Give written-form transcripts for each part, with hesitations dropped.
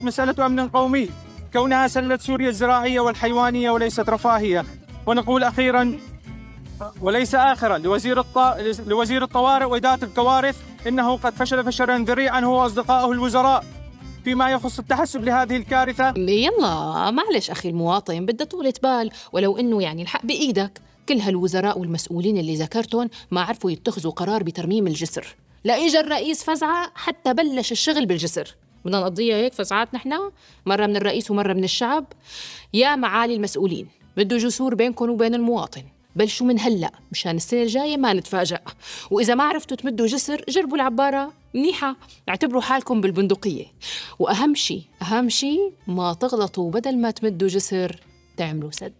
مسألة أمن قومي، كونها سلة سوريا الزراعية والحيوانية وليست رفاهية. ونقول أخيرا وليس آخرا لوزير الطوارئ وإدارة الكوارث إنه قد فشل فشلا ذريعا هو وأصدقائه الوزراء فيما يخص التحسب لهذه الكارثة. يلا معلش أخي المواطن، بدها طولة بال، ولو إنه يعني الحق بإيدك. كل هالوزراء والمسؤولين اللي ذكرتهم ما عرفوا يتخذوا قرار بترميم الجسر، لا إجا الرئيس فزعة حتى بلش الشغل بالجسر. بدنا نقضيها هيك فزعات نحن، مرة من الرئيس ومرة من الشعب؟ يا معالي المسؤولين، بده جسور بينكم وبين المواطن، بلشوا من هلأ مشان السنة الجاية ما نتفاجأ. وإذا ما عرفتوا تمدوا جسر جربوا العبارة منيحة، اعتبروا حالكم بالبندقية. وأهم شي ما تغلطوا، بدل ما تمدوا جسر تعملوا سد.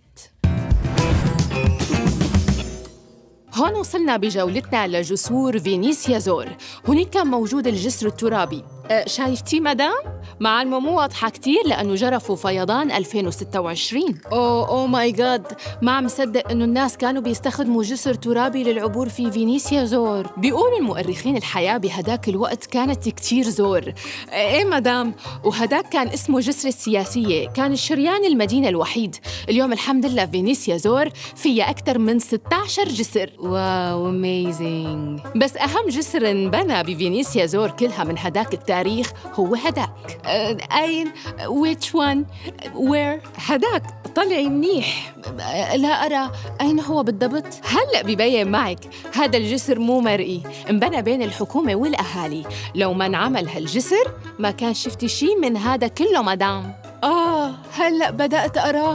هون وصلنا بجولتنا لجسور فينيسيا زور. هناك كان موجود الجسر الترابي، شايفتي مدام؟ مع انه مو واضحة كتير لأنه جرفوا فيضان 2026. أوه ماي جاد، ما عم صدق إنه الناس كانوا بيستخدموا جسر ترابي للعبور في فينيسيا زور. بيقولوا المؤرخين الحياة بهداك الوقت كانت كتير زور. إيه مدام، وهداك كان اسمه جسر السياسية، كان الشريان المدينة الوحيد. اليوم الحمد لله فينيسيا زور فيها أكثر من 16 جسر. واو أميزينج. بس أهم جسر انبنى بفينيسيا زور كلها من هداك التاريخ هو هداك. أين؟ which one? where؟ هداك طلعي منيح. لا أرى أين هو بالضبط. هلأ ببين معك. هذا الجسر مو مرئي، انبنى بين الحكومة والأهالي. لو ما انعمل هالجسر ما كان شفتي شي من هذا كله مدام. هلأ بدأت أراه.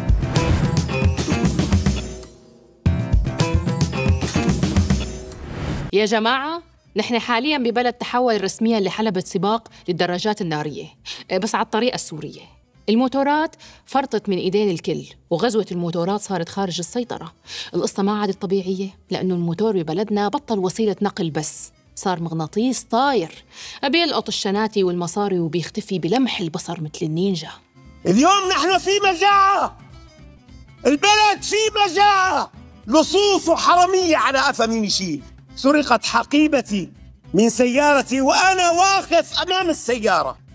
يا جماعة، نحن حالياً ببلد تحول رسمياً لحلبة سباق للدراجات النارية، بس على الطريقة السورية. الموتورات فرطت من إيدين الكل، وغزوة الموتورات صارت خارج السيطرة. القصة ما عادت طبيعية، لأنه الموتور ببلدنا بطل وسيلة نقل بس، صار مغناطيس طاير بيلقط الشناتي والمصاري وبيختفي بلمح البصر مثل النينجا. اليوم نحن في مجاعة، البلد في مجاعة، لصوص وحرامية على قفا مين يشيل. سرقت حقيبتي من سيارتي وأنا واقف أمام السيارة.